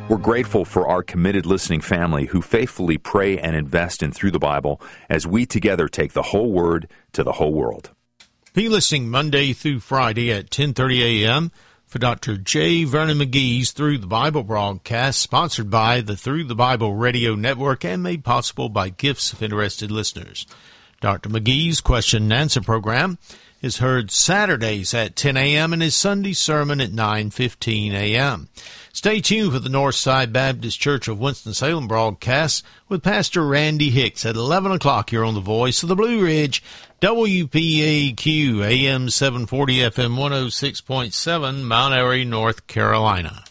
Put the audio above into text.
We're grateful for our committed listening family who faithfully pray and invest in Through the Bible as we together take the whole Word to the whole world. Be listening Monday through Friday at 10:30 a.m. for Dr. J. Vernon McGee's Through the Bible broadcast, sponsored by the Through the Bible Radio Network and made possible by gifts of interested listeners. Dr. McGee's Question and Answer program is heard Saturdays at 10 a.m. and his Sunday sermon at 9:15 a.m. Stay tuned for the Northside Baptist Church of Winston-Salem broadcast with Pastor Randy Hicks at 11 o'clock here on the Voice of the Blue Ridge, WPAQ, AM 740, FM 106.7, Mount Airy, North Carolina.